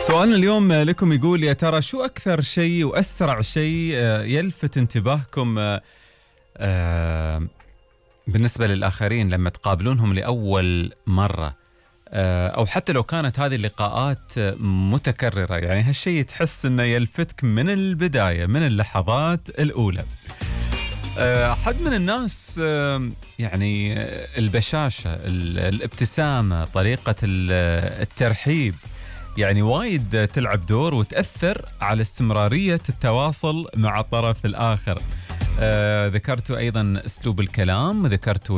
سؤالنا اليوم لكم يقول: يا ترى شو أكثر شيء وأسرع شيء يلفت انتباهكم بالنسبة للآخرين لما تقابلونهم لأول مرة، أو حتى لو كانت هذه اللقاءات متكررة، يعني هالشيء تحس أنه يلفتك من البداية، من اللحظات الأولى. حد من الناس يعني البشاشة، الابتسامة، طريقة الترحيب، يعني وايد تلعب دور وتأثر على استمرارية التواصل مع الطرف الآخر. ذكرتوا أيضا أسلوب الكلام، ذكرتوا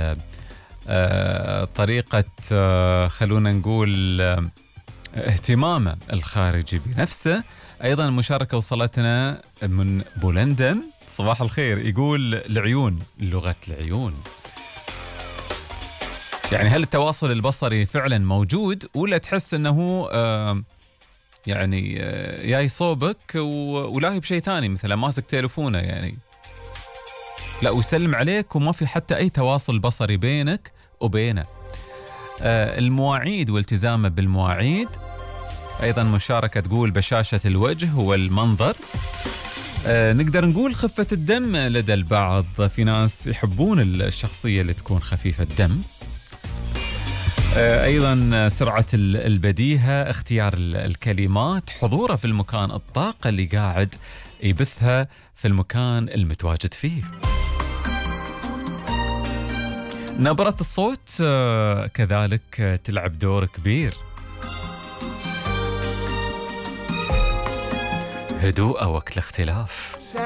طريقة خلونا نقول اهتمامه الخارجي بنفسه. أيضا مشاركة وصلتنا من بولندا، صباح الخير، يقول العيون، لغة العيون. يعني هل التواصل البصري فعلا موجود، ولا تحس أنه يعني جاي صوبك ولاهي بشيء ثاني، مثلا ماسك تليفونه يعني، لا ويسلم عليك وما في حتى أي تواصل بصري بينك وبينه. المواعيد والتزامه بالمواعيد. أيضا مشاركة تقول بشاشة الوجه والمنظر. نقدر نقول خفة الدم لدى البعض، في ناس يحبون الشخصية اللي تكون خفيفة الدم. أيضا سرعة البديهة، اختيار الكلمات، حضوره في المكان، الطاقة اللي قاعد يبثها في المكان المتواجد فيه. نبرة الصوت كذلك تلعب دور كبير. هدوء وقت الاختلاف.